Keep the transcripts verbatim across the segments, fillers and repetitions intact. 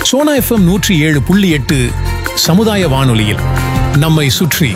Sona FM நூற்றி ஏழு புள்ளி எட்டு சமுதாய வானொலியில் நம்மை சுற்றி.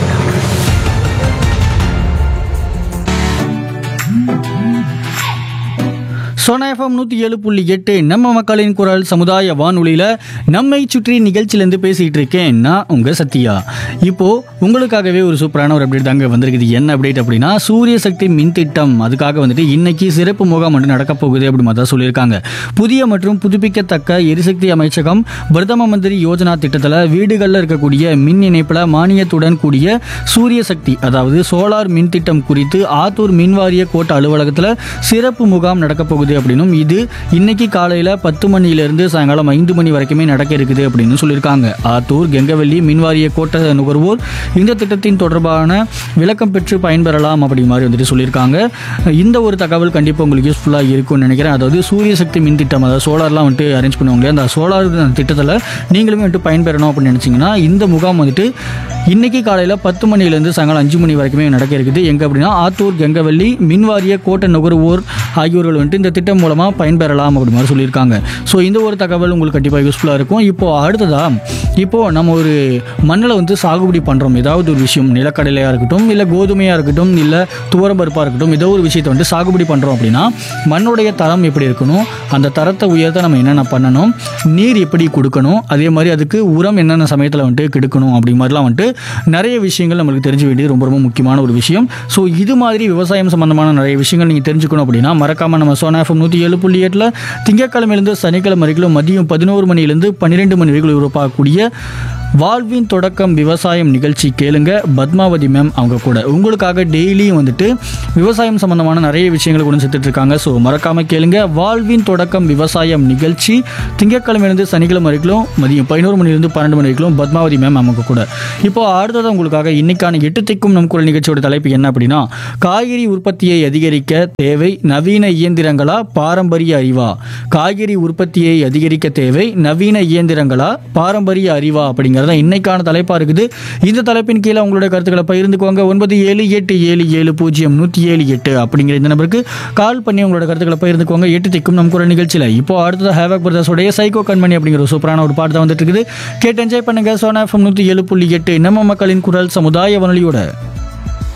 சோனா எஃப்எம் நூற்றி ஏழு புள்ளி எட்டு நம்ம மக்களின் குரல் சமுதாய வானொலியில் நம்மை சுற்றி நிகழ்ச்சியிலேருந்து பேசிகிட்டு இருக்கேன் நான் உங்கள் சத்யா. இப்போது உங்களுக்காகவே ஒரு சூப்பரான ஒரு அப்டேட் தாங்க வந்திருக்குது. என்ன அப்டேட் அப்படின்னா, சூரிய சக்தி மின் திட்டம் அதுக்காக வந்துட்டு இன்னைக்கு சிறப்பு முகாம் வந்து நடக்க போகுது அப்படி மாதிரி தான் சொல்லியிருக்காங்க. புதிய மற்றும் புதுப்பிக்கத்தக்க எரிசக்தி அமைச்சகம் பிரதம மந்திரி யோஜனா திட்டத்தில் வீடுகளில் இருக்கக்கூடிய மின் இணைப்பில் மானியத்துடன் கூடிய சூரிய சக்தி அதாவது சோலார் மின் திட்டம் குறித்து ஆத்தூர் மின்வாரிய கோட்ட அலுவலகத்தில் சிறப்பு முகாம் நடக்க போகுது அப்படின்னும், இது இன்னைக்கு காலையில் பத்து மணியிலிருந்து சாயங்காலம் ஐந்து மணி வரைக்குமே நடக்க இருக்குது அப்படின்னு சொல்லியிருக்காங்க. ஆத்தூர் கெங்கவெள்ளி மின்வாரிய கோட்ட நுகர்வோர் இந்த திட்டத்தின் தொடர்பான விளக்கம் பெற்று பயன்பெறலாம் அப்படி மாதிரி வந்துட்டு சொல்லியிருக்காங்க. இந்த ஒரு தகவல் கண்டிப்பாக உங்களுக்கு யூஸ்ஃபுல்லாக இருக்கும்னு நினைக்கிறேன். அதாவது சூரிய சக்தி மின் திட்டம், அதாவது சோலார்லாம் வந்துட்டு அரேஞ்ச் பண்ணுவாங்க. அந்த சோலார் திட்டத்தில் நீங்களுமே வந்துட்டு பயன்பெறணும் அப்படின்னு நினச்சிங்கன்னா இந்த முகாம் வந்துட்டு இன்னைக்கு காலையில் பத்து மணிலேருந்து சாயங்காலம் அஞ்சு மணி வரைக்குமே நடக்க இருக்குது. எங்கே அப்படின்னா ஆத்தூர் கெங்கவெள்ளி மின்வாரிய கோட்ட நுகர்வோர் ஆகியோர்கள் வந்துட்டு இந்த திட்டம் மூலமாக பயன்பெறலாம் அப்படி மாதிரி சொல்லியிருக்காங்க. ஸோ இந்த ஒரு தகவல் உங்களுக்கு கண்டிப்பாக யூஸ்ஃபுல்லாக இருக்கும். இப்போது அடுத்ததா இப்போது நம்ம ஒரு மண்ணில் வந்து சாகுபடி பண்ணுறோம். ஏதாவது ஒரு விஷயம், நிலக்கடலையாக இருக்கட்டும், இல்லை கோதுமையாக இருக்கட்டும், இல்லை துவரம்பருப்பாக இருக்கட்டும், ஏதோ ஒரு விஷயத்தை வந்து சாகுபடி பண்ணுறோம் அப்படின்னா மண்ணுடைய தரம் எப்படி இருக்கணும், அந்த தரத்தை உயர்த்த நம்ம என்னென்ன பண்ணணும், நீர் எப்படி கொடுக்கணும், அதே மாதிரி அதுக்கு உரம் என்னென்ன சமயத்தில் வந்துட்டு கெடுக்கணும் அப்படி மாதிரிலாம் வந்துட்டு நிறைய விஷயங்கள் நம்மளுக்கு தெரிஞ்ச வேண்டியது ரொம்ப ரொம்ப முக்கியமான ஒரு விஷயம். ஸோ இது மாதிரி விவசாயம் சம்பந்தமான நிறைய விஷயங்கள் நீங்கள் தெரிஞ்சுக்கணும் அப்படின்னா மறக்காம நம்ம சோனா எஃப்எம் நூற்றி ஏழு புள்ளி எட்டில் திங்கட்கிழமையிலிருந்து சனிக்கிழமை வரைக்கும் மதியம் பதினோரு மணியிலிருந்து பன்னிரெண்டு மணி வரைக்கும் உருவாக்கக்கூடிய வாழ்வின் தொடக்கம் விவசாயம் நிகழ்ச்சி கேளுங்க. பத்மாவதி மேம் அவங்க கூட உங்களுக்காக டெய்லியும் வந்துட்டு விவசாயம் சம்பந்தமான நிறைய விஷயங்களை கொண்டு சேர்த்துட்டு இருக்காங்க. ஸோ மறக்காம கேளுங்க. வாழ்வின் தொடக்கம் விவசாயம் நிகழ்ச்சி திங்கட்கிழமையிலிருந்து சனிக்கிழமை வரைக்கும் மதியம் பதினோரு மணிலிருந்து பன்னெண்டு மணி வரைக்கும் பத்மாவதி மேம் அவங்க கூட. இப்போ அடுத்தது உங்களுக்காக இன்னைக்கான எட்டு திக்கும் நம் குரல் நிகழ்ச்சியோட தலைப்பு என்ன அப்படின்னா, காய்கறி உற்பத்தியை அதிகரிக்க தேவை நவீன இயந்திரங்களா பாரம்பரிய அறிவா? காய்கறி உற்பத்தியை அதிகரிக்க தேவை நவீன இயந்திரங்களா பாரம்பரிய அறிவா அப்படிங்கிறத இன்னைக்கான தலைப்பா இருக்குது. இந்த தலைப்பின் கீழே உங்களுடைய கருத்துக்களை பகிர்ந்துக்குவாங்க. ஒன்பது ஏழு எட்டு ஏழு ஏழு பூஜ்ஜியம் நூற்றி ஏழு எட்டு அப்படிங்கிற இந்த நம்பருக்கு கால் பண்ணி உங்களோட கருத்துக்களை பகிர்ந்துக்குவாங்க. எட்டு திக்கும் நம் குரல் நிகழ்ச்சியில் இப்போ அடுத்தது ஹேவாக் பிரதர்ஸோடைய சைக்கோ கண்மணி அப்படிங்கிற ஒரு சூப்பரான ஒரு பாட்டு தான் வந்துட்டு இருக்குது. கேட்டு என்ஜாய் பண்ணுங்க. சோனா எஃப்எம் நூற்றி ஏழு புள்ளி எட்டு நம்ம மக்களின் குரல் சமுதாய வானொலியோட.